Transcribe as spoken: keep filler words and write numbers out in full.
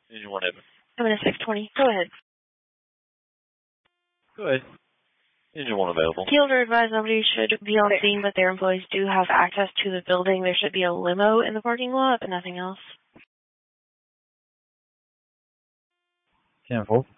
Engine one open. I'm in a six twenty. Go ahead. Go ahead. Engine one available. Fielder advised nobody should be on scene, but their employees do have access to the building. There should be a limo in the parking lot, but nothing else. ten four.